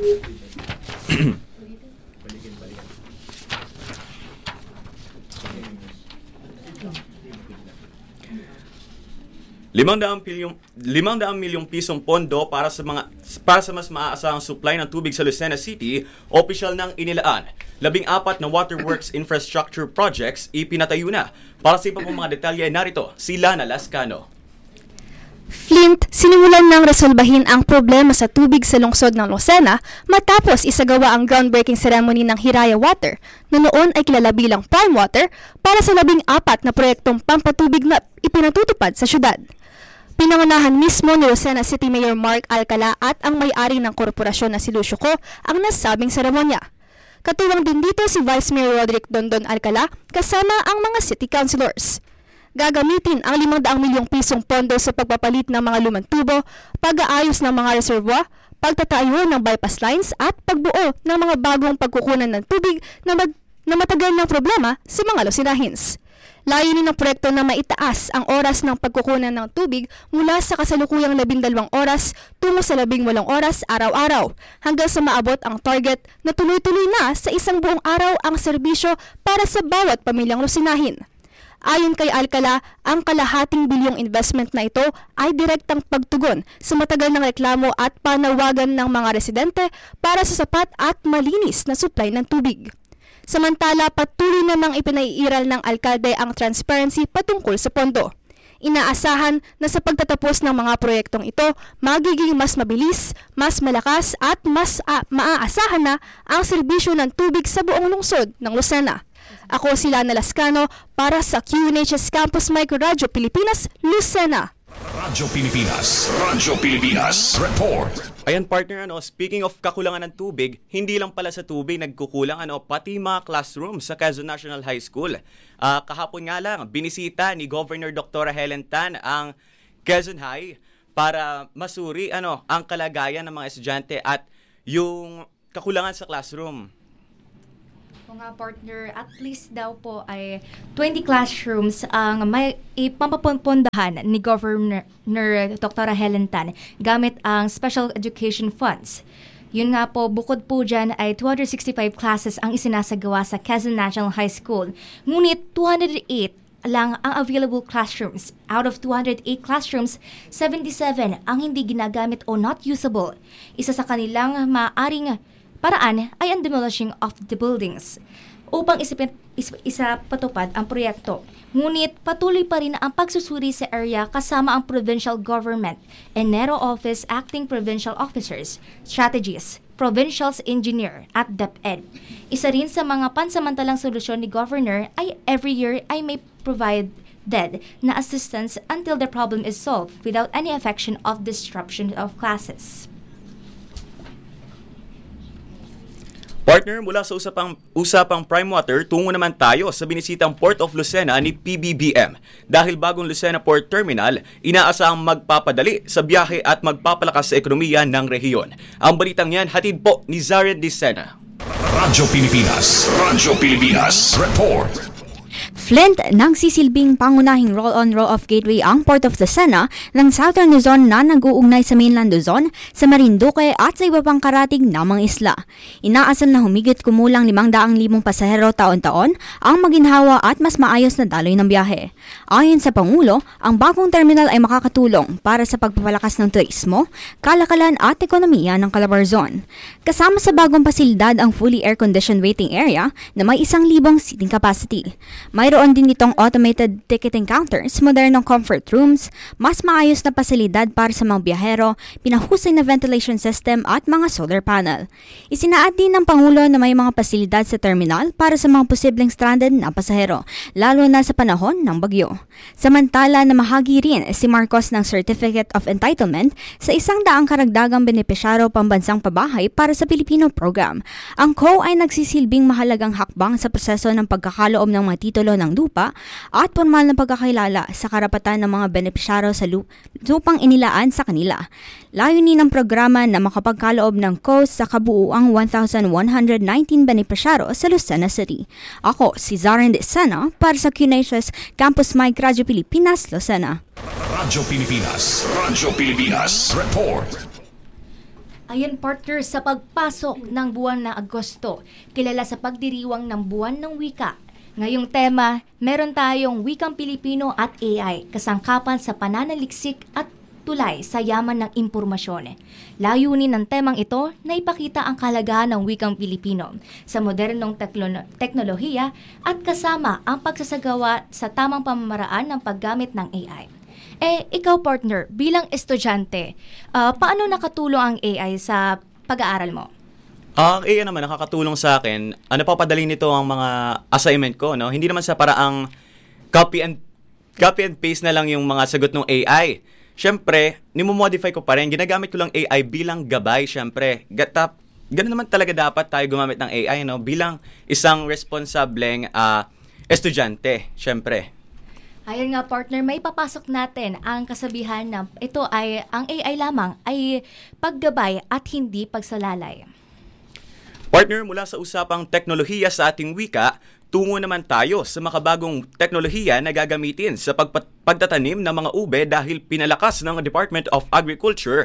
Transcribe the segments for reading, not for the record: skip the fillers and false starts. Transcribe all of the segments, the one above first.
₱500 milyong pisong pondo para sa mas maaasahang supply ng tubig sa Lucena City, opisyal nang inilaan. 14 na waterworks infrastructure projects ipinatayo na. Para sa iba pong mga detalye, narito si Lana Lascano. Flint, sinimulan ng resolbahin ang problema sa tubig sa lungsod ng Lucena matapos isagawa ang groundbreaking ceremony ng Hiraya Water na noon ay kilala bilang Prime Water para sa 14 na proyektong pampatubig na ipinatutupad sa syudad. Pinangunahan mismo ni Lucena City Mayor Mark Alcala at ang may-ari ng korporasyon na si Lucio Co ang nasabing seremonya. Katuwang din dito si Vice Mayor Roderick Dondon Alcala kasama ang mga city councilors. Gagamitin ang 500 milyong pisong pondo sa pagpapalit ng mga lumang tubo, pag-aayos ng mga reservoir, pagtatayo ng bypass lines at pagbuo ng mga bagong pagkukunan ng tubig na matagal ng problema sa mga Lucenahins. Layunin ng proyekto na maitaas ang oras ng pagkukunan ng tubig mula sa kasalukuyang 12 oras tungo sa 18 oras araw-araw hanggang sa maabot ang target na tuloy-tuloy na sa isang buong araw ang serbisyo para sa bawat pamilyang Lucinahin. Ayon kay Alcala, ang kalahating bilyong investment na ito ay direktang pagtugon sa matagal ng reklamo at panawagan ng mga residente para sa sapat at malinis na supply ng tubig. Samantala, patuloy namang ipinaiiral ng alkalde ang transparency patungkol sa pondo. Inaasahan na sa pagtatapos ng mga proyektong ito, magiging mas mabilis, mas malakas at mas maaasahan na ang serbisyo ng tubig sa buong lungsod ng Lucena. Ako si Lana Lascano para sa QNHS Campus Mike Radyo Pilipinas, Lucena. Radyo Pilipinas Report. Ayan partner, speaking of kakulangan ng tubig, hindi lang pala sa tubig nagkukulang, pati mga classroom sa Quezon National High School. Kahapon nga lang, binisita ni Governor Dr. Helen Tan ang Quezon High para masuri ang kalagayan ng mga estudyante at yung kakulangan sa classroom. Mga partner, at least daw po ay 20 classrooms ang may ipapapundahan ni Governor Dr. Helen Tan gamit ang Special Education Funds. Yun nga po, bukod po dyan ay 265 classes ang isinasagawa sa Quezon National High School. Ngunit 208 lang ang available classrooms. Out of 208 classrooms, 77 ang hindi ginagamit o not usable. Isa sa kanilang maaring paraan ay ang demolishing of the buildings upang patupad ang proyekto. Ngunit patuloy pa rin ang pagsusuri sa area kasama ang provincial government, Enero Office Acting Provincial Officers, Strategies, Provincial's Engineer at DepEd. Isa rin sa mga pansamantalang solusyon ni Governor ay every year ay may provided na assistance until the problem is solved without any affection of disruption of classes. Partner, mula sa usapang Prime Water, tungo naman tayo sa binisitang Port of Lucena ni PBBM. Dahil bagong Lucena Port Terminal, inaasahang magpapadali sa biyahe at magpapalakas sa ekonomiya ng rehiyon. Ang balitang yan, hatid po ni Zaren Dicena. Radyo Pilipinas Report. Flint nang sisilbing pangunahing roll-on roll-off gateway ang Port of Lucena ng Southern Luzon na nag-uugnay sa mainland Luzon, sa Marinduque at sa iba pang karatig na mga isla. Inaasam na humigit kumulang 500,000 pasahero taon-taon ang maginhawa at mas maayos na daloy ng biyahe. Ayon sa Pangulo, ang bagong terminal ay makakatulong para sa pagpapalakas ng turismo, kalakalan at ekonomiya ng Calabarzon. Kasama sa bagong pasilidad ang fully air-conditioned waiting area na may 1,000 seating capacity. Mayroon din itong automated ticketing counters, modernong comfort rooms, mas maayos na pasilidad para sa mga biyahero, pinahusay na ventilation system at mga solar panel. Isinaad din ng Pangulo na may mga pasilidad sa terminal para sa mga posibleng stranded na pasahero, lalo na sa panahon ng bagyo. Samantala, namahagi rin si Marcos ng Certificate of Entitlement sa 100 karagdagang benepisyaro pambansang pabahay para sa Pilipino program. Ang CO ay nagsisilbing mahalagang hakbang sa proseso ng pagkakaloob ng mga titulo ng lupa at formal na pagkakilala sa karapatan ng mga benepisyaro sa lupang inilaan sa kanila. Layunin ng programa na makapagkaloob ng CO sa kabuuang 1,119 benepisyaro sa Lucena City. Ako si Zaren Dicena para sa QNHS Campus Mike Radyo Pilipinas, Lucena. Radyo Pilipinas Report. Ayan partner, sa pagpasok ng buwan na Agosto, kilala sa pagdiriwang ng buwan ng wika. Ngayong tema, meron tayong wikang Pilipino at AI, kasangkapan sa pananaliksik at tulay sa yaman ng impormasyon. Layunin ng temang ito na ipakita ang kahalagahan ng wikang Pilipino sa modernong teknolohiya at kasama ang pagsasagawa sa tamang pamamaraan ng paggamit ng AI. Ikaw partner, bilang estudyante, paano nakatulong ang AI sa pag-aaral mo? Ang AI naman nakakatulong sa akin. Napapadali nito ang mga assignment ko, no? Hindi naman sa paraang copy and paste na lang yung mga sagot ng AI. Siyempre, nimomodify ko pa rin. Ginagamit ko lang AI bilang gabay, siyempre. Ganun naman talaga dapat tayo gumamit ng AI, no? Bilang isang responsableng estudyante, siyempre. Ayan nga partner, may papasok natin ang kasabihan na ito ay ang AI lamang ay paggabay at hindi pagsalalay. Partner, mula sa usapang teknolohiya sa ating wika, tungo naman tayo sa makabagong teknolohiya na gagamitin sa pagtatanim ng mga ube dahil pinalakas ng Department of Agriculture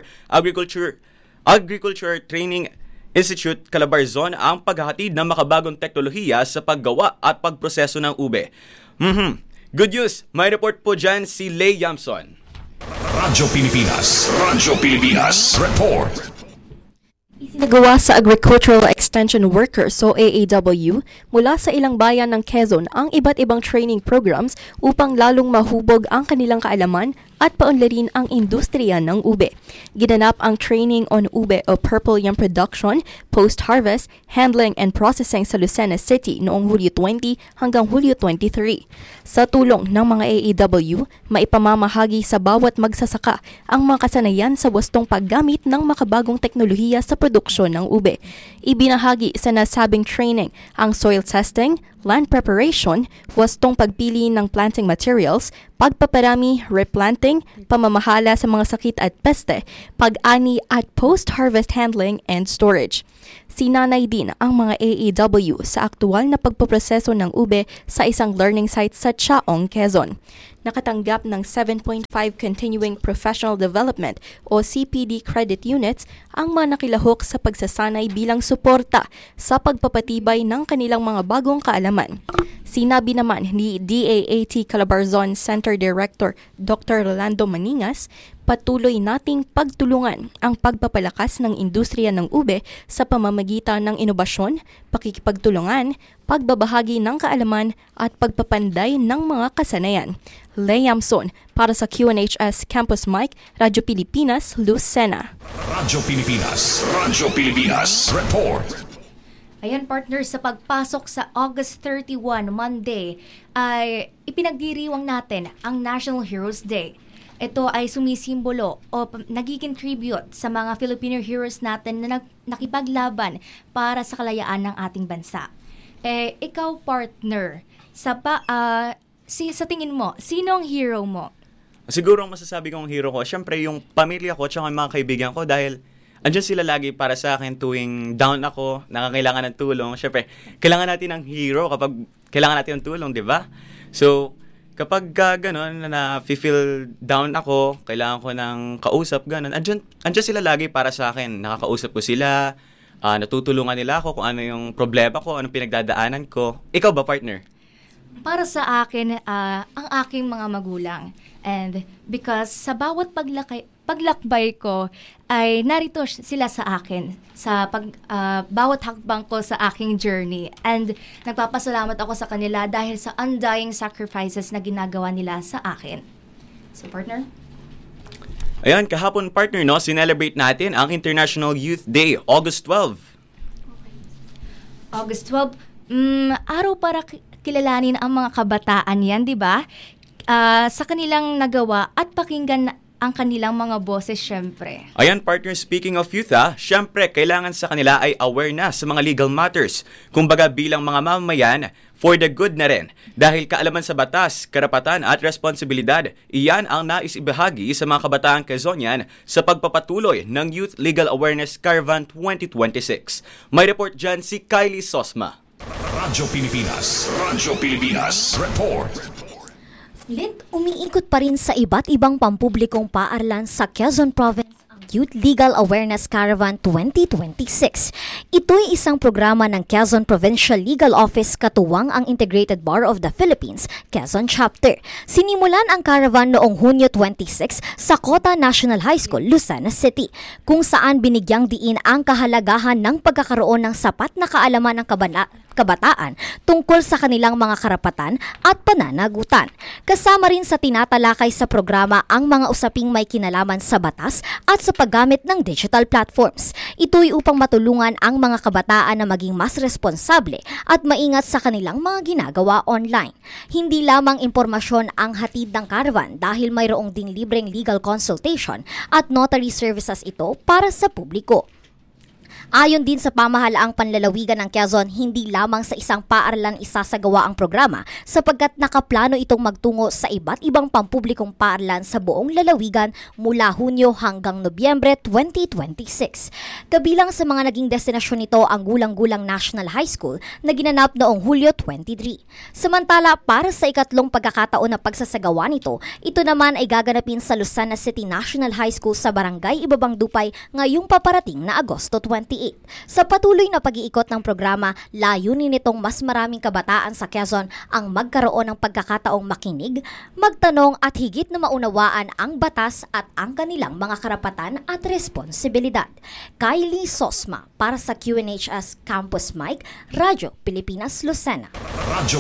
Training Institute Calabarzon ang paghahatid ng makabagong teknolohiya sa paggawa at pagproseso ng ube. Good news! May report po dyan si Lay Yamson. Radyo Pilipinas. Report. Isinagawa sa Agricultural Extension Workers o AAW mula sa ilang bayan ng Quezon ang iba't ibang training programs upang lalong mahubog ang kanilang kaalaman at paunlarin ang industriya ng ube. Ginanap ang training on ube o purple yam production, post-harvest, handling and processing sa Lucena City noong Hulyo 20 hanggang Hulyo 23. Sa tulong ng mga AAW, maipamamahagi sa bawat magsasaka ang mga kasanayan sa wastong paggamit ng makabagong teknolohiya sa produksyon ng ube. Ibinahagi sa nasabing training ang soil testing, land preparation, wastong pagpili ng planting materials, pagpaparami, replanting, pamamahala sa mga sakit at peste, pag-ani at post-harvest handling and storage. Sinanay din ang mga AAW sa aktual na pagpoproseso ng ube sa isang learning site sa Chaong, Quezon. Nakatanggap ng 7.5 Continuing Professional Development o CPD credit units ang mga nakilahok sa pagsasanay bilang suporta sa pagpapatibay ng kanilang mga bagong kaalaman. Sinabi naman ni DAAT Calabarzon Center Director Dr. Rolando Maningas, patuloy nating pagtulungan ang pagpapalakas ng industriya ng ube sa pamamagitan ng inobasyon, pakikipagtulungan, pagbabahagi ng kaalaman at pagpapanday ng mga kasanayan. Lay Yamson para sa QNHS Campus Mic, Radyo Pilipinas, Lucena. Radyo Pilipinas. Report. Ayan partner, sa pagpasok sa August 31, Monday, ay ipinagdiriwang natin ang National Heroes Day. Ito ay sumisimbolo o nagiging tribute sa mga Filipino heroes natin na nakipaglaban para sa kalayaan ng ating bansa. Ikaw partner, sa tingin mo, sino ang hero mo? Siguro ang masasabi kong hero ko, syempre yung pamilya ko at yung mga kaibigan ko dahil andyan sila lagi para sa akin tuwing down ako, nakakailangan ng tulong. Syempre, kailangan natin ng hero kapag kailangan natin ng tulong, di ba? So, kapag gano'n, na-feel down ako, kailangan ko ng kausap, gano'n, andyan sila lagi para sa akin. Nakakausap ko sila, natutulungan nila ako kung ano yung problema ko, anong pinagdadaanan ko. Ikaw ba, partner? Para sa akin, ang aking mga magulang. And because sa bawat paglakbay ko, ay narito sila sa akin sa bawat hakbang ko sa aking journey. And nagpapasalamat ako sa kanila dahil sa undying sacrifices na ginagawa nila sa akin. So, partner? Ayan, kahapon, partner, no, sinelebrate natin ang International Youth Day, August 12. August 12, araw para kilalanin ang mga kabataan yan, di ba? Sa kanilang nagawa at pakinggan ang kanilang mga boses, syempre. Ayan, partner, speaking of youth, syempre, kailangan sa kanila ay aware na sa mga legal matters. Kumbaga, bilang mga mamamayan, for the good na rin. Dahil kaalaman sa batas, karapatan at responsibilidad, iyan ang nais ibahagi sa mga kabataang Quezonian sa pagpapatuloy ng Youth Legal Awareness Caravan 2026. May report dyan si Kylie Sosma. Radyo Pilipinas. Report. Flint, umiikot pa rin sa iba't ibang pampublikong paaralan sa Quezon Province ang Youth Legal Awareness Caravan 2026. Ito'y isang programa ng Quezon Provincial Legal Office katuwang ang Integrated Bar of the Philippines, Quezon Chapter. Sinimulan ang caravan noong Hunyo 26 sa Cota National High School, Lucena City, kung saan binigyang diin ang kahalagahan ng pagkakaroon ng sapat na kaalaman ng kabataan tungkol sa kanilang mga karapatan at pananagutan. Kasama rin sa tinatalakay sa programa ang mga usaping may kinalaman sa batas at sa paggamit ng digital platforms. Ito'y upang matulungan ang mga kabataan na maging mas responsable at maingat sa kanilang mga ginagawa online. Hindi lamang impormasyon ang hatid ng caravan dahil mayroong ding libreng legal consultation at notary services ito para sa publiko. Ayon din sa pamahalaang panlalawigan ng Quezon, hindi lamang sa isang paaralan isasagawa ang programa sapagkat nakaplano itong magtungo sa iba't ibang pampublikong paaralan sa buong lalawigan mula Hunyo hanggang Nobyembre 2026. Kabilang sa mga naging destinasyon nito ang Gulang-Gulang National High School na ginanap noong Hulyo 23. Samantala, para sa ikatlong pagkakataon na pagsasagawa nito, ito naman ay gaganapin sa Lucena City National High School sa Barangay Ibabang Dupay ngayong paparating na Agosto 28. Sa patuloy na pag-iikot ng programa, layunin nitong mas maraming kabataan sa Quezon ang magkaroon ng pagkakataong makinig, magtanong at higit na maunawaan ang batas at ang kanilang mga karapatan at responsibilidad. Kylie Sosma para sa QNHS Campus Mike, Radyo Pilipinas, Lucena. Radyo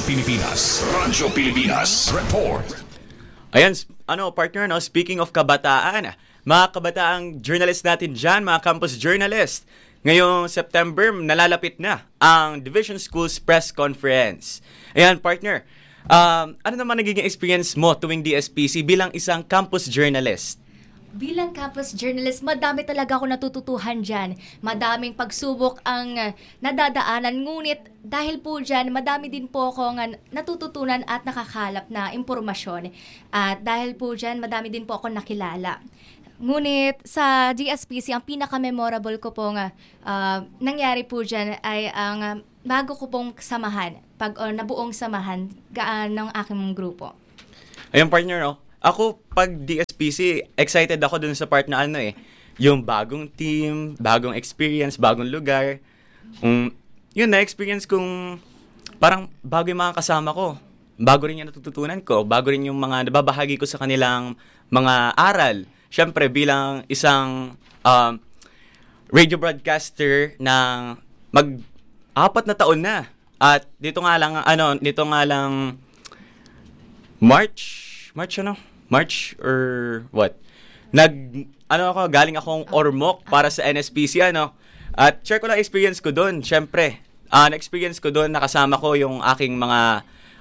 Pilipinas, report. Ayan, partner, speaking of kabataan, mga kabataang journalist natin dyan, mga campus journalist, ngayong September, nalalapit na ang Division Schools Press Conference. Ayan, partner, ano naman nagiging experience mo tuwing DSPC bilang isang campus journalist? Bilang campus journalist, madami talaga ako natututuhan dyan. Madaming pagsubok ang nadadaanan. Ngunit dahil po dyan, madami din po akong natututunan at nakakalap na impormasyon. At dahil po dyan, madami din po akong nakilala. Ngunit sa DSPC, ang pinaka-memorable ko pong nangyari po dyan ay ang bago ko pong samahan, nabuong samahan ng aking grupo. Ayun, partner, ako, pag DSPC, excited ako dun sa part na yung bagong team, bagong experience, bagong lugar. Yun, na-experience kong parang bago yung mga kasama ko. Bago rin yung natututunan ko, bago rin yung mga nababahagi ko sa kanilang mga aral. Siyempre, bilang isang radio broadcaster na mag-4 na taon na. At dito nga lang March or what? Galing akong Ormoc para sa NSPC, At share ko lang experience ko doon. Siyempre, na-experience ko doon, nakasama ko yung aking mga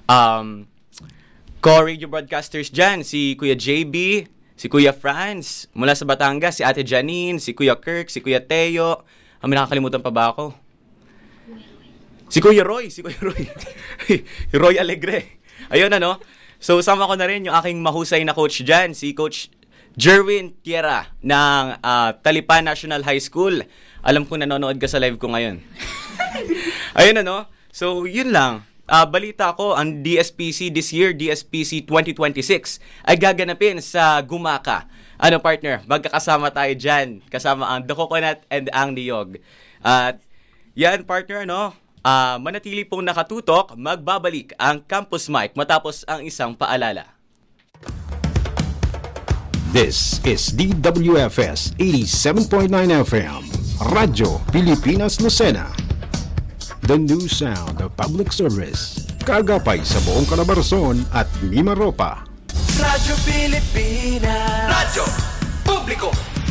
co-radio broadcasters dyan. Si Kuya JB, si Kuya Franz, mula sa Batangas, si Ate Janine, si Kuya Kirk, si Kuya Teo. May nakakalimutan pa ba ako? Si Kuya Roy. Roy Alegre. Ayun, So, sama ko na rin yung aking mahusay na coach dyan, si Coach Jerwin Tierra ng Talipan National High School. Alam ko nanonood ka sa live ko ngayon. Ayun, So, yun lang. Balita ko, ang DSPC this year, DSPC 2026, ay gaganapin sa Gumaka. Partner? Magkakasama tayo dyan. Kasama ang The Coconut and ang Niyog. At yan, partner, manatili pong nakatutok, magbabalik ang Campus Mic matapos ang isang paalala. This is DWFS 87.9 FM, Radyo Pilipinas, Lucena. The new sound of public service. Kagapay sa buong Calabarzon at Mimaropa. Radyo Pilipinas. Radyo Publiko.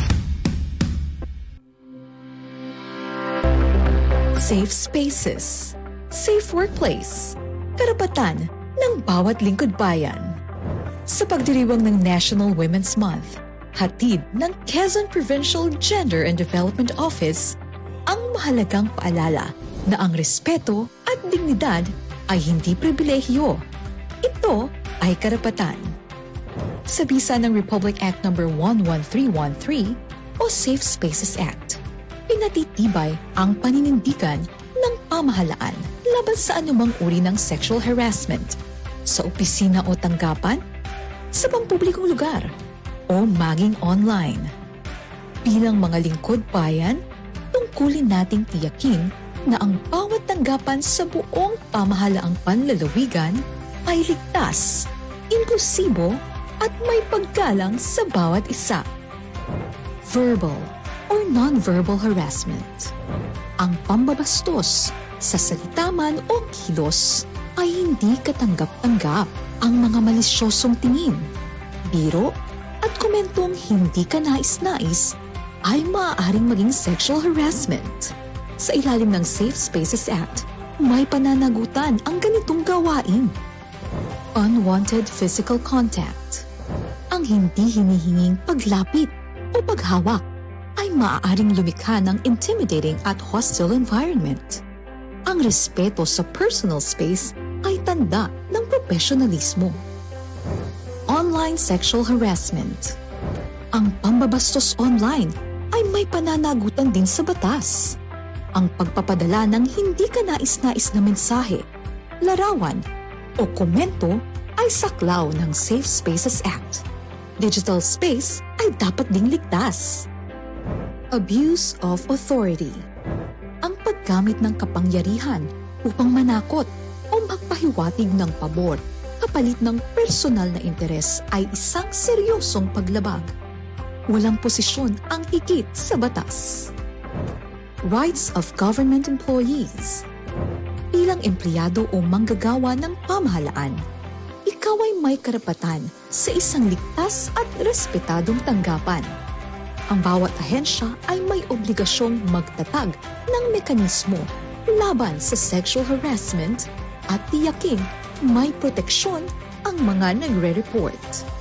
Safe spaces. Safe workplace. Karapatan ng bawat lingkod bayan. Sa pagdiriwang ng National Women's Month, hatid ng Quezon Provincial Gender and Development Office ang mahalagang paalala na ang respeto at dignidad ay hindi pribilehyo. Ito ay karapatan. Sa bisa ng Republic Act No. 11313 o Safe Spaces Act, pinatitibay ang paninindigan ng pamahalaan laban sa anumang uri ng sexual harassment sa opisina o tanggapan, sa pampublikong lugar, o maging online. Bilang mga lingkod bayan, tungkulin nating tiyakin na ang bawat tanggapan sa buong pamahalaang panlalawigan ay ligtas, inklusibo at may paggalang sa bawat isa. Verbal or non-verbal harassment. Ang pambabastos sa salita man o kilos ay hindi katanggap-tanggap. Ang mga malisyosong tingin, biro at komentong hindi ka nais-nais ay maaaring maging sexual harassment. Sa ilalim ng Safe Spaces Act, may pananagutan ang ganitong gawain. Unwanted physical contact. Ang hindi hinihinging paglapit o paghawak ay maaaring lumikha ng intimidating at hostile environment. Ang respeto sa personal space ay tanda ng profesionalismo. Online sexual harassment. Ang pambabastos online ay may pananagutan din sa batas. Ang pagpapadala ng hindi ka nais-nais na mensahe, larawan o komento ay saklaw ng Safe Spaces Act. Digital space ay dapat ding ligtas. Abuse of authority. Ang paggamit ng kapangyarihan upang manakot o magpahiwatig ng pabor kapalit ng personal na interes ay isang seryosong paglabag. Walang posisyon ang higit sa batas. Rights of government employees. Bilang empleyado o manggagawa ng pamahalaan, ikaw ay may karapatan sa isang ligtas at respetadong tanggapan. Ang bawat ahensya ay may obligasyong magtatag ng mekanismo laban sa sexual harassment at tiyaking may proteksyon ang mga nagre-report.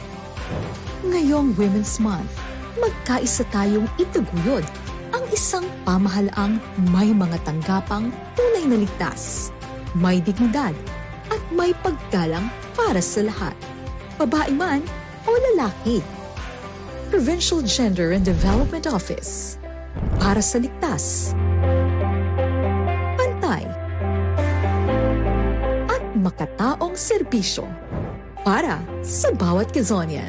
Ngayong Women's Month, magkaisa tayong itaguyod ang isang pamahalaang may mga tanggapang tunay na ligtas, may dignidad at may paggalang para sa lahat, babae man o lalaki. Provincial Gender and Development Office, para sa ligtas, pantay, at makataong serbisyo para sa bawat Quezonian.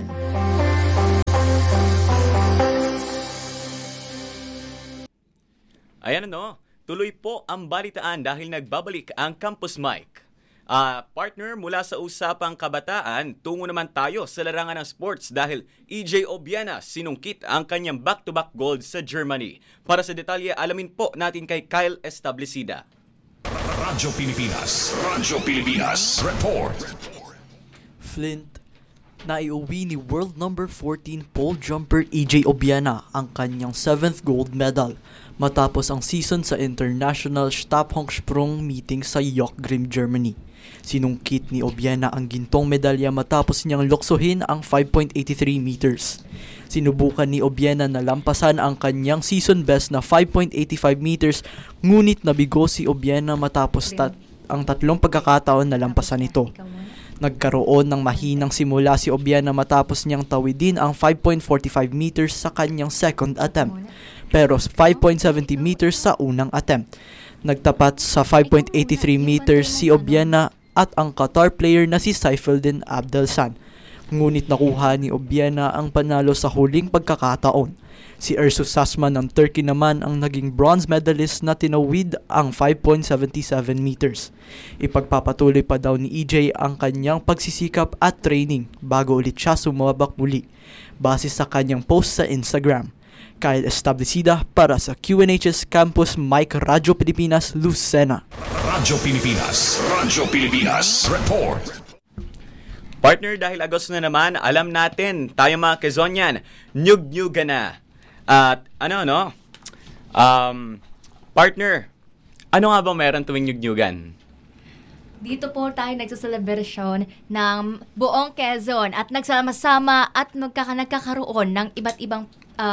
Ayan tuloy po ang balitaan dahil nagbabalik ang Campus Mike. Partner, mula sa usapang kabataan, tungo naman tayo sa larangan ng sports dahil EJ Obiena sinungkit ang kanyang back-to-back gold sa Germany. Para sa detalye, alamin po natin kay Kyle Establecida. Radyo Pilipinas, report. Flint, naiuwi ni world number 14 pole jumper EJ Obiena ang kanyang 7th gold medal matapos ang season sa International Stabhochsprung meeting sa Jochgrim, Germany. Sinungkit ni Obiena ang gintong medalya matapos niyang luksuhin ang 5.83 meters. Sinubukan ni Obiena na lampasan ang kanyang season best na 5.85 meters, ngunit nabigo si Obiena matapos ang tatlong pagkakataon na lampasan ito. Nagkaroon ng mahinang simula si Obiena matapos niyang tawidin ang 5.45 meters sa kanyang second attempt, pero 5.70 meters sa unang attempt. Nagtapat sa 5.83 meters si Obiena at ang Qatar player na si Saifuddin Abdelsan. Ngunit nakuha ni Obiena ang panalo sa huling pagkakataon. Si Ersu Sasman ng Turkey naman ang naging bronze medalist na tinawid ang 5.77 meters. Ipagpapatuloy pa daw ni EJ ang kanyang pagsisikap at training bago ulit siya sumabak muli, base sa kanyang post sa Instagram. Kyle Establecida para sa QNH's Campus Mike, Radyo Pilipinas, Lucena. Radyo Pilipinas, report. Partner, dahil Agosto na naman, alam natin, tayo mga Quezonian, nyug-nyuga na. At partner, ano nga ba meron tuwing nyug-nyugan? Dito po tayo nagsaselebrasyon ng buong Quezon at nagsama-sama at nagkakaroon ng iba't ibang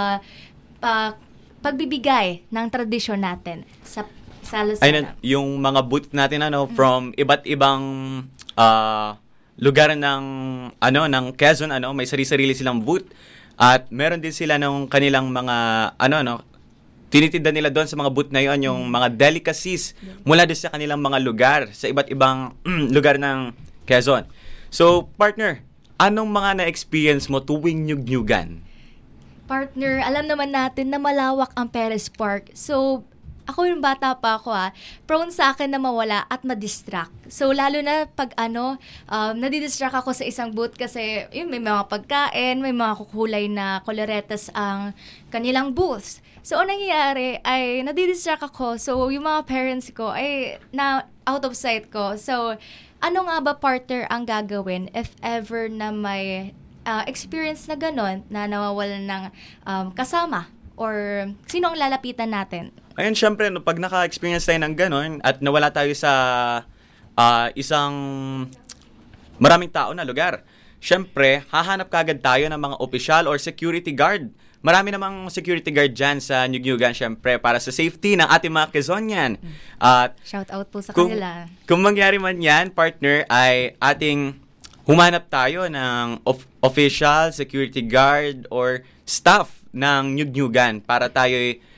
pagbibigay ng tradisyon natin sa Lucena. Ayun, yung mga booth natin from iba't ibang lugar ng Quezon, may sarili-sarili silang booth at meron din sila ng kanilang mga tinitinda nila doon sa mga booth na yon yung mga delicacies mula doon sa kanilang mga lugar sa iba't ibang lugar ng Quezon. So, partner, anong mga na-experience mo tuwing nyug-nyugan? Partner, alam naman natin na malawak ang Perez Park. So, ako yung bata pa ako prone sa akin na mawala at ma-distract. So, lalo na pag nadidistract ako sa isang booth kasi may mga pagkain, may mga kukulay na koloretas ang kanilang booths. So, ang nangyayari ay nadidistract ako. So, yung mga parents ko ay na out of sight ko. So, ano nga ba, partner, ang gagawin if ever na may experience na gano'n na nawawalan ng kasama or sino ang lalapitan natin? Ayun, syempre, pag naka-experience tayo ng gano'n at nawala tayo sa isang maraming tao na lugar, syempre, hahanap kagad tayo ng mga opisyal or security guard. Marami namang security guard dyan sa Nyugnyugan, syempre, para sa safety ng ating mga Quezonian. At shout out po sa kanila. Kung mangyari man yan, partner, ay ating humanap tayo ng official, security guard, or staff ng Nyugnyugan para tayo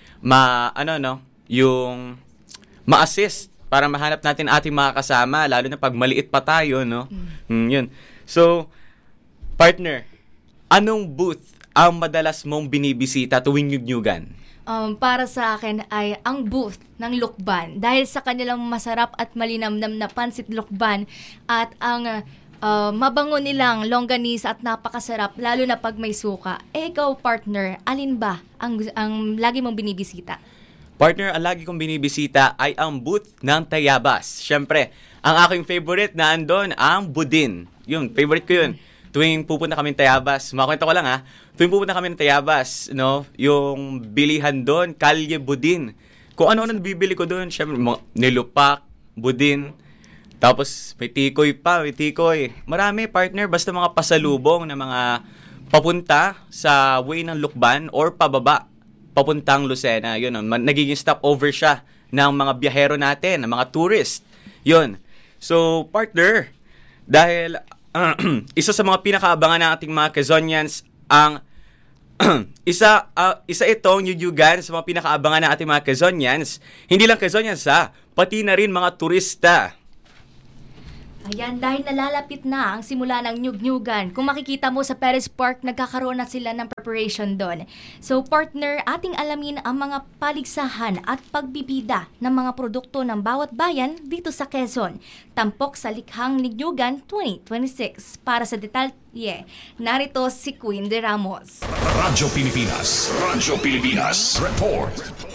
yung ma-assist para mahanap natin ating mga kasama, lalo na pag maliit pa tayo, no? Yun. So, partner, anong booth ang madalas mong binibisita tuwing Nyugnyugan? Para sa akin ay ang booth ng Lukban dahil sa kanilang masarap at malinamnam na pansit Lukban at ang mabango nilang longganisa at napakasarap lalo na pag may suka. Ikaw, partner, alin ba ang lagi mong binibisita? Partner, ang lagi kong binibisita ay ang booth ng Tayabas. Siyempre, ang aking favorite na andon ang budin. Yun, favorite ko yun. Tuwing pupunta kami ng Tayabas, makwento ko lang tuwing pupunta kami ng Tayabas, yung bilihan doon, Kalye Budin. Kung ano bibili ko doon, siyempre, nilupak, budin, tapos may tikoy pa, Marami, partner, basta mga pasalubong na mga papunta sa way ng Lukban or pababa, papuntang Lucena. Yun, nagiging stopover siya ng mga biyahero natin, ng mga tourist. Yun. So, partner, dahil isa sa mga pinakaabangan ng ating mga Quezonians ang isa itong Nyugnyugan sa mga pinakaabangan ng ating mga Quezonians. Hindi lang Quezonians pati na rin mga turista. Ayan, dahil nalalapit na ang simula ng Nyugnyugan. Kung makikita mo sa Perez Park, nagkakaroon na sila ng preparation doon. So, partner, ating alamin ang mga paligsahan at pagbibida ng mga produkto ng bawat bayan dito sa Quezon. Tampok sa likhang Nyugnyugan 2026. Para sa detalye, narito si Queen de Ramos. Radyo Pilipinas, report.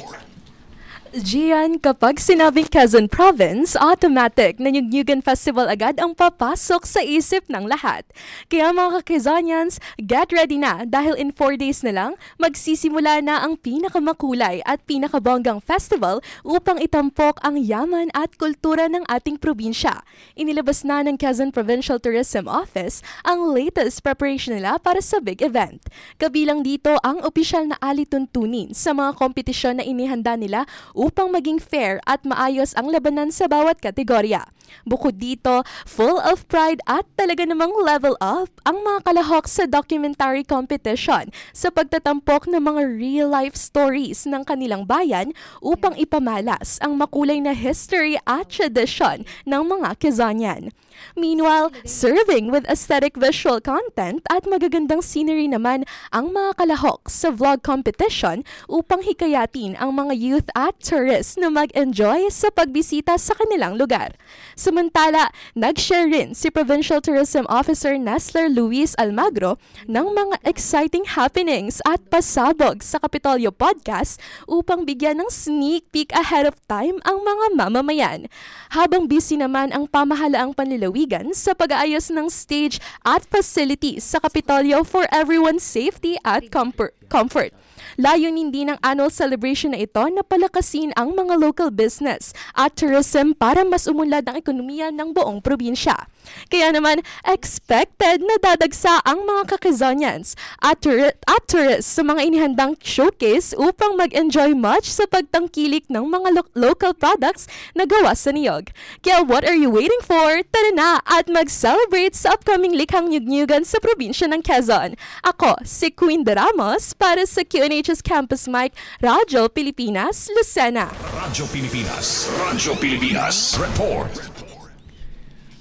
Gian, kapag sinabing Quezon Province, automatic na Nyugnyugan Festival agad ang papasok sa isip ng lahat. Kaya mga Quezonians, get ready na dahil in 4 days na lang, magsisimula na ang pinakamakulay at pinakabonggang festival upang itampok ang yaman at kultura ng ating probinsya. Inilabas na ng Quezon Provincial Tourism Office ang latest preparation nila para sa big event. Kabilang dito ang opisyal na alituntunin sa mga kompetisyon na inihanda nila upang maging fair at maayos ang labanan sa bawat kategorya. Bukod dito, full of pride at talaga namang level up ang mga kalahok sa documentary competition sa pagtatampok ng mga real-life stories ng kanilang bayan upang ipamalas ang makulay na history at tradition ng mga Quezonian. Meanwhile, serving with aesthetic visual content at magagandang scenery naman ang mga kalahok sa vlog competition upang hikayatin ang mga youth at tourists na mag-enjoy sa pagbisita sa kanilang lugar. Samantala, nag-share rin si Provincial Tourism Officer Nesler Luis Almagro ng mga exciting happenings at pasabog sa Kapitolyo Podcast upang bigyan ng sneak peek ahead of time ang mga mamamayan. Habang busy naman ang pamahalaang panlalawigan sa pag-aayos ng stage at facilities sa Kapitolyo for everyone's safety at comfort. Layunin din ng annual celebration na ito na palakasin ang mga local business at tourism para mas umunlad ang ekonomiya ng buong probinsya. Kaya naman, expected na dadagsa ang mga Quezonians at tourists sa mga inihandang showcase upang mag-enjoy much sa pagtangkilik ng mga local products na gawa sa niyog. Kaya what are you waiting for? Tara na at mag-celebrate sa upcoming likhang Nyugnyugan sa probinsya ng Quezon. Ako, si Queen de Ramos para sa QNH's Campus Mic, Radyo Pilipinas, Lucena. Radyo Pilipinas, report.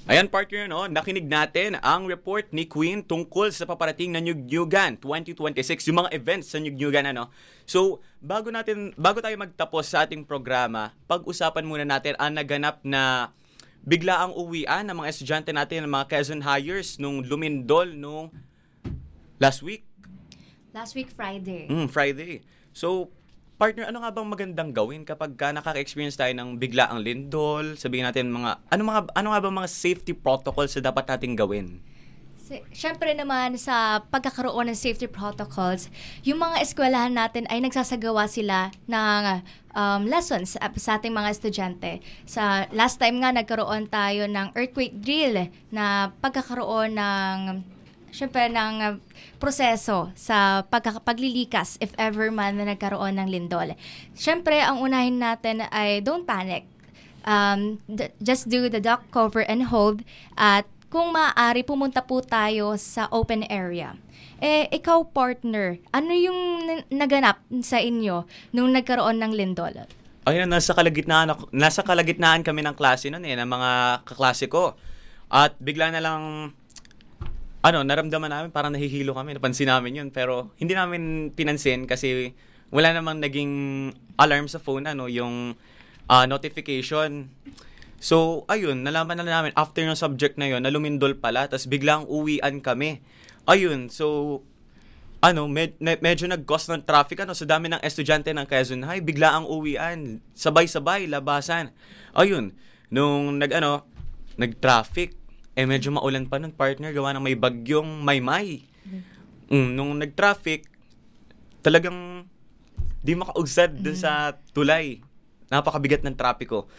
Ayan partner, no? Nakinig natin ang report ni Queen tungkol sa paparating na Nyugnyugan 2026, yung mga events sa Nyugnyugan, ano? So, bago tayo magtapos sa ating programa, pag-usapan muna natin ang naganap na bigla ang uwian ng mga estudyante natin, ng mga Quezon Highers nung lumindol nung last week. Last week, Friday. Friday. So, partner, ano nga bang magandang gawin kapag nakaka-experience tayo ng biglaang lindol? Sabihin natin ano nga bang mga safety protocols na dapat nating gawin? Siyempre naman sa pagkakaroon ng safety protocols, yung mga eskwelahan natin ay nagsasagawa sila ng lessons sa ating mga estudyante. Sa last time nga, nagkaroon tayo ng earthquake drill na pagkakaroon ng proseso sa paglilikas if ever man na nagkaroon ng lindol. Siyempre, ang unahin natin ay don't panic. Just do the duck, cover, and hold. At kung maaari, pumunta po tayo sa open area. Ikaw, partner, ano yung naganap sa inyo nung nagkaroon ng lindol? Ayun, nasa kalagitnaan kami ng klase noon ng mga kaklase ko. At bigla na lang naramdaman namin parang nahihilo kami. Napansin namin yun. Pero hindi namin pinansin kasi wala namang naging alarm sa phone, yung notification. So, ayun, nalaman na namin after ng subject na yun, na lumindol pala, tapos biglang uwian kami. Ayun, so, medyo nag-cause ng traffic, sa dami ng estudyante ng Quezon High, bigla ang uwian, sabay-sabay, labasan. Ayun, nung nag-traffic, medyo maulan pa nun, partner, gawa ng may bagyong Maymay. Nung nag-traffic, talagang di makaugsad dun sa tulay. Napakabigat ng trapiko.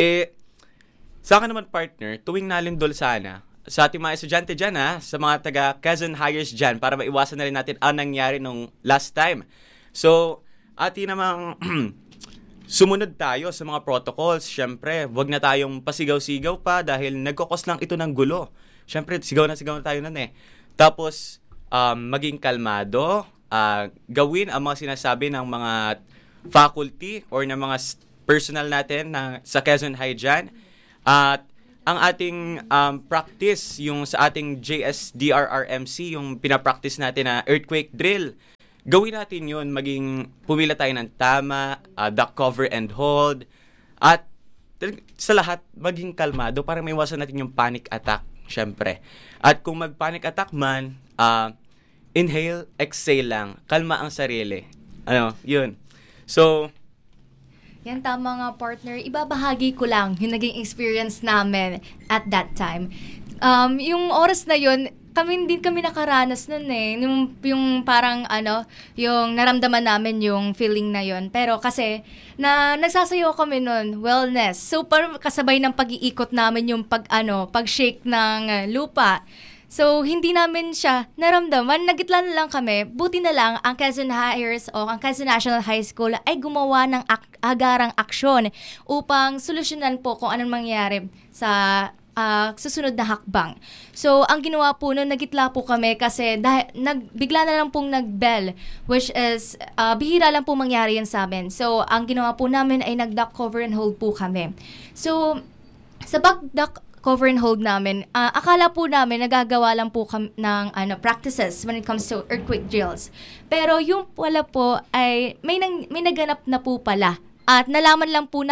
Sa akin naman, partner, tuwing nalindol sana, sa ating mga estudyante dyan, sa mga taga Quezon Highers dyan, para maiwasan na rin natin ang nangyari nung last time. So, atin namang sumunod tayo sa mga protocols. Siyempre, wag na tayong pasigaw-sigaw pa dahil nagkukos lang ito ng gulo. Siyempre, sigaw na tayo nun Tapos, maging kalmado, gawin ang mga sinasabi ng mga faculty or ng mga personal natin sa Quezon High dyan. At ang ating practice, yung sa ating JSDRRMC, yung pinapractice natin na earthquake drill, gawin natin yun, pumila tayo ng tama, duck, cover, and hold. At sa lahat, maging kalmado para maiwasan natin yung panic attack, syempre. At kung mag-panic attack man, inhale, exhale lang. Kalma ang sarili. Yun. So, yan, tama nga, partner. Ibabahagi ko lang yung naging experience namin at that time. Yung oras na yun, din kami nakaranas nun yung parang yung naramdaman namin yung feeling na yun. Pero kasi nagsasayaw kami nun, wellness. So parang kasabay ng pag-iikot namin yung pag-shake ng lupa. So hindi namin siya naramdaman, nagitlan lang kami. Buti na lang ang Quezon Highers o ang Quezon National High School ay gumawa ng agarang aksyon upang solusyonan po kung anong mangyari sa susunod na hakbang. So, ang ginawa po nun, nagitla po kami kasi bigla na lang pong nag-bell, which is, bihira lang po mangyari yan sa amin. So, ang ginawa po namin ay nag-duck, cover, and hold po kami. So, sa duck, cover, and hold namin, akala po namin nagagawa lang po ng practices when it comes to earthquake drills. Pero yung wala po ay may naganap na po pala. At nalaman na lang po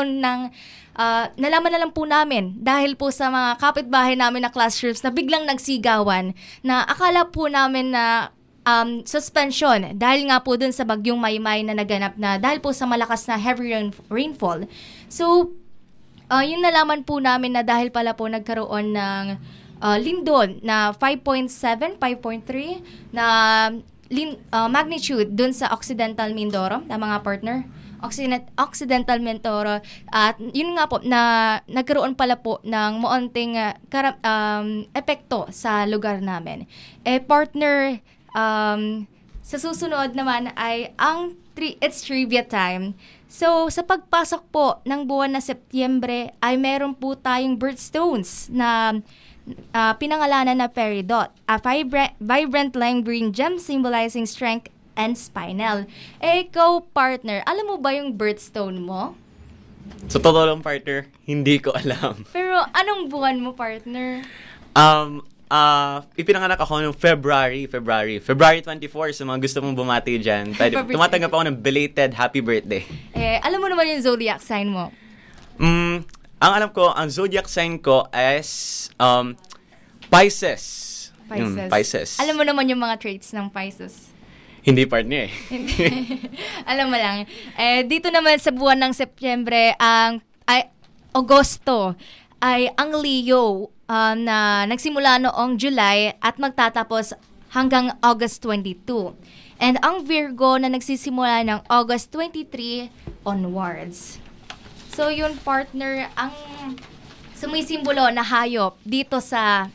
namin dahil po sa mga kapitbahay namin na classrooms na biglang nagsigawan na akala po namin na suspension dahil nga po dun sa bagyong Maymay na naganap na dahil po sa malakas na heavy rainfall. So, yun nalaman po namin na dahil pala po nagkaroon ng lindol na 5.7, 5.3 na magnitude dun sa Occidental Mindoro, na mga partner. Occidental Mindoro, at yun nga po na nagkaroon pala po ng muonting epekto sa lugar namin. Partner, sa susunod naman ay it's trivia time. So, sa pagpasok po ng buwan na Setyembre ay meron po tayong birthstones na pinangalanan na peridot, a vibrant lime green gem symbolizing strength and spinel. Ikaw, partner, alam mo ba yung birthstone mo? So, totoo lang, partner, hindi ko alam. Pero anong buwan mo, partner? Ipinanganak ako noong February 24, sa mga gusto mong bumati dyan. Tumatanggap ako ng belated happy birthday. Alam mo naman yung zodiac sign mo. Ang alam ko, ang zodiac sign ko is Pisces. Pisces. Alam mo naman yung mga traits ng Pisces. Hindi, partner eh. Alam mo lang. Dito naman sa buwan ng Setyembre, Agosto, ay ang Leo na nagsimula noong July at magtatapos hanggang August 22. And ang Virgo na nagsisimula ng August 23 onwards. So yun, partner, ang sumisimbolo na hayop dito sa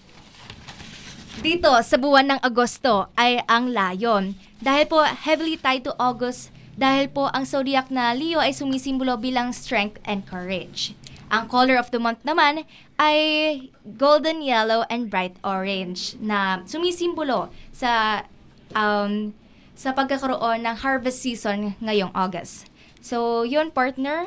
buwan ng Agosto ay ang lion. Dahil po heavily tied to August, dahil po ang zodiac na Leo ay sumisimbolo bilang strength and courage. Ang color of the month naman ay golden yellow and bright orange na sumisimbolo sa pagkakaroon ng harvest season ngayong August. So, yun, partner.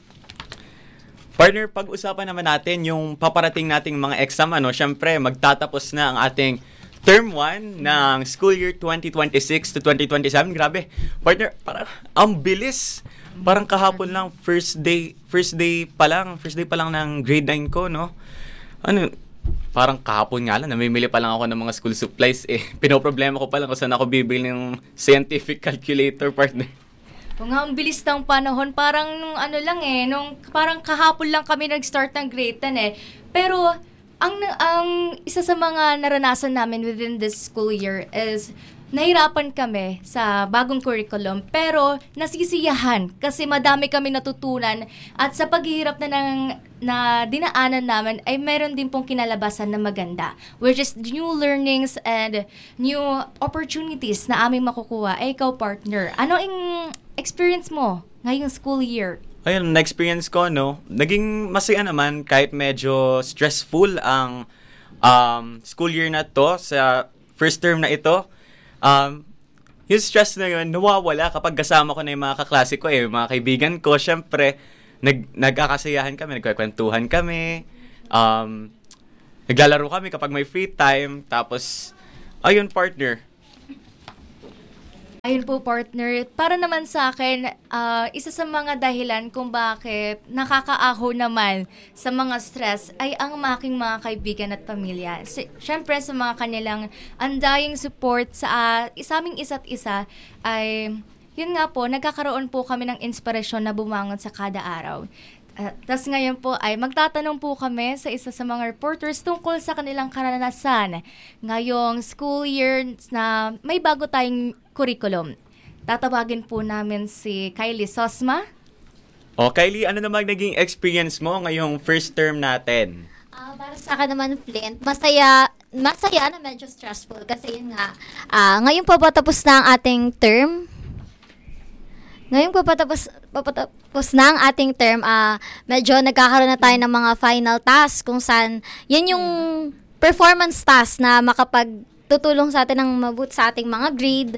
Partner, pag-usapan naman natin yung paparating nating mga exam. Syempre, magtatapos na ang ating Term 1 ng school year 2026 to 2027. Grabe. Partner, parang ang bilis. Parang kahapon lang, first day pa lang ng grade 9 ko, no? Parang kahapon nga lang, namimili pa lang ako ng mga school supplies eh. Pinoproblema ko pa lang kung saan ako bibili ng scientific calculator, partner. Kung nga, ang bilis ng panahon, parang parang kahapon lang kami nag-start ng grade 10 eh. Pero, ang isa sa mga naranasan namin within this school year is nahirapan kami sa bagong curriculum, pero nasisiyahan kasi madami kami natutunan at sa paghihirap na dinaanan namin ay meron din pong kinalabasan na maganda, which is new learnings and new opportunities na aming makukuha. Ikaw, partner, ano ang experience mo ngayong school year? Ayun, na-experience ko, naging masaya naman kahit medyo stressful ang school year na to sa first term na ito. Yung stress na yun, nawawala kapag kasama ko na yung mga kaklase ko, mga kaibigan ko. Syempre, nagkakasayahan kami, nagkakwentuhan kami, naglalaro kami kapag may free time. Tapos, ayun, partner. Ayun po, partner. Para naman sa akin, isa sa mga dahilan kung bakit nakakaaho naman sa mga stress ay ang aking mga kaibigan at pamilya. Siyempre, sa mga kanilang undying support sa aming isa't isa ay, yun nga po, nagkakaroon po kami ng inspirasyon na bumangon sa kada araw. Tapos ngayon po ay magtatanong po kami sa isa sa mga reporters tungkol sa kanilang karanasan ngayong school year na may bago tayong curriculum. Tatawagin po namin si Kylie Sosma. Kylie, ano naman naging experience mo ngayong first term natin? Para sa akin naman, Flint, masaya na medyo stressful kasi yun nga, ngayon po patapos na ang ating term. Ngayon po patapos na ang ating term, medyo nagkakaroon na tayo ng mga final task kung saan, yan yung performance task na makapagtutulong sa atin ng mabuti sa ating mga grade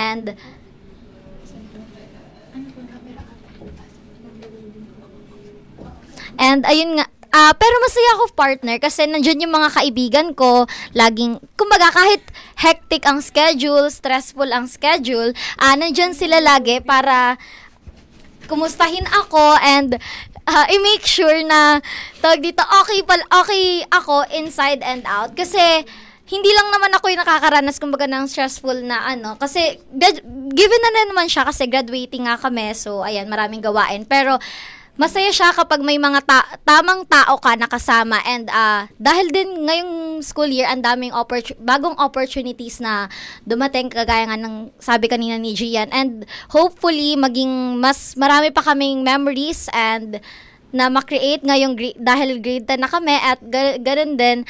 and ayun nga, pero masaya ako, partner, kasi nandiyan yung mga kaibigan ko, laging, kumbaga kahit hectic ang schedule, stressful ang schedule, nandiyan sila lagi para kumustahin ako and i-make sure na tawag dito, okay ako inside and out. Kasi hindi lang naman ako yung nakakaranas kumbaga ng stressful na kasi given na naman siya kasi graduating nga kami, so ayan, maraming gawain. Pero masaya siya kapag may mga tamang tao ka nakasama and dahil din ngayong school year ang daming bagong opportunities na dumating kagaya nga ng sabi kanina ni Gian, and hopefully maging mas marami pa kaming memories and na ma-create ngayong dahil grade 10 na kami at ganun din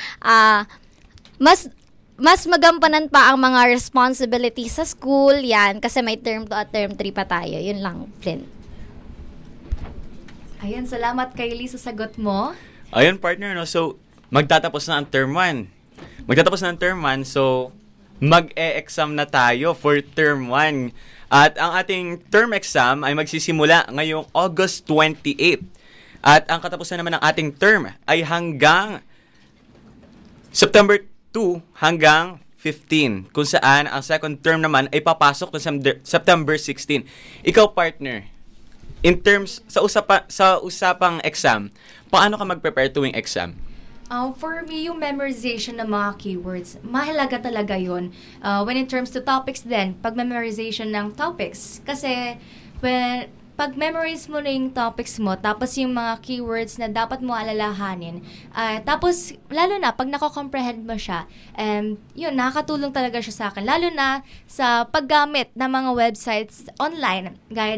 mas magampanan pa ang mga responsibilities sa school, yan, kasi may term 2 at term 3 pa tayo. Yun lang, Flint. Ayan, salamat Kylie sa sagot mo. Ayun, partner, so magtatapos na ang term 1. So mag-e-exam na tayo for term 1. At ang ating term exam ay magsisimula ngayong August 28. At ang katapusan naman ng ating term ay hanggang September 2 hanggang 15, kung saan ang second term naman ay papasok noong September 16. Ikaw, partner, in terms sa usapang exam, paano ka mag-prepare tuwing exam? For me, yung memorization ng mga keywords, mahalaga talaga yun. When in terms to topics din, pag-memorization ng topics. Kasi, pag-memorize mo na yung topics mo, tapos yung mga keywords na dapat mo alalahanin, tapos, lalo na, pag nako-comprehend mo siya, yun, nakakatulong talaga siya sa akin. Lalo na sa paggamit ng mga websites online,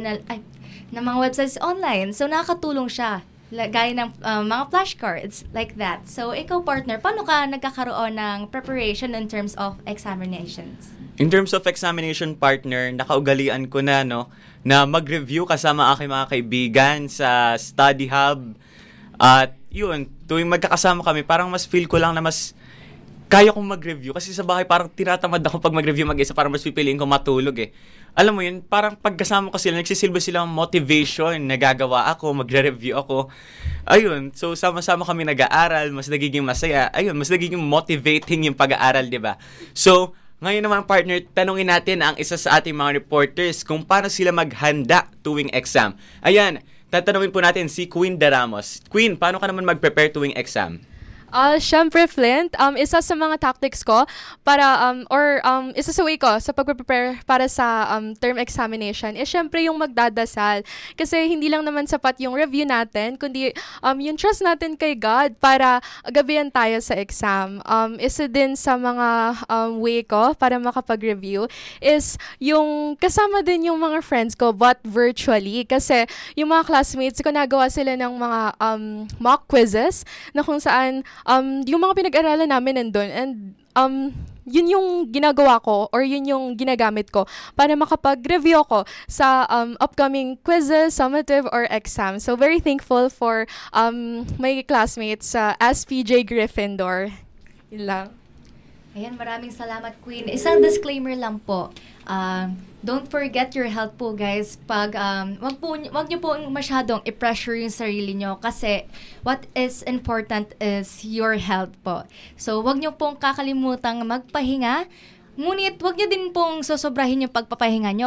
ng mga websites online. So, nakakatulong siya. Gaya ng mga flashcards, like that. So, ikaw, partner, paano ka nagkakaroon ng preparation in terms of examinations? In terms of examination, partner, nakaugalian ko na, na mag-review kasama aking mga kaibigan sa study hub. At yun, tuwing magkakasama kami, parang mas feel ko lang na mas kaya kong mag-review. Kasi sa bahay, parang tinatamad ako pag mag-review mag-isa, parang mas pipiliin ko matulog eh. Alam mo yun, parang pagkasama ko sila, nagsisilbi sila ng motivation, nagagawa ako, magre-review ako. Ayun, so sama-sama kami nag-aaral, mas nagiging masaya. Ayun, mas nagiging motivating yung pag-aaral, di ba? So, ngayon naman, partner, tanungin natin ang isa sa ating mga reporters kung paano sila maghanda tuwing exam. Ayan, tatanungin po natin si Queen Daramos. Queen, paano ka naman mag-prepare tuwing exam? Syempre, Flint, isa sa mga tactics ko para, isa sa way ko sa pag-prepare para sa term examination is syempre yung magdadasal. Kasi hindi lang naman sapat yung review natin, kundi yung trust natin kay God para gabihan tayo sa exam. Isa din sa mga way ko para makapag-review is yung kasama din yung mga friends ko but virtually. Kasi yung mga classmates ko, nagawa sila ng mga mock quizzes na kung saan yung mga pinag-aralan namin nandun and yun yung ginagawa ko or yun yung ginagamit ko para makapag-review ako sa upcoming quizzes, summative, or exam. So, very thankful for my classmates sa SPJ Gryffindor. Yun lang. Ayan, maraming salamat, Queen. Isang disclaimer lang po. Don't forget your health po, guys. Wag niyo po masyadong i-pressure yung sarili niyo kasi what is important is your health po. So, wag niyo pong kakalimutang magpahinga. Ngunit, wag niyo din pong sosobrahin yung pagpapahinga niyo